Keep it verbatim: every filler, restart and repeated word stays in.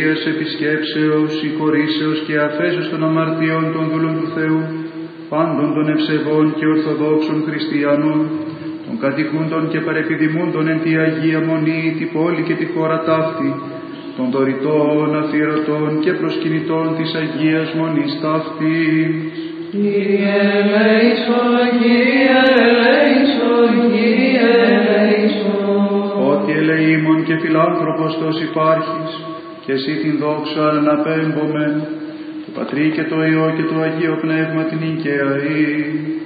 επισκέψεως, συγχωρήσεως και αφέσεως των αμαρτιών των δούλων του Θεού, πάντων των ευσεβών και ορθοδόξων χριστιανών, των κατοικούντων και παρεπιδημούντων εν τη Αγία Μονή, τη πόλη και τη χώρα ταύτη, των δωρητών, αφιερωτών και προσκυνητών της Αγίας Μονής ταύτης. Κύριε ελέησον, Κύριε ελέησον, Κύριε ελέησον. Ότι ελεήμων και φιλάνθρωπος τος υπάρχεις, και εσύ την δόξα αναπέμπομεν, του Πατρί και το Υιό και το Αγίο Πνεύμα την οικαία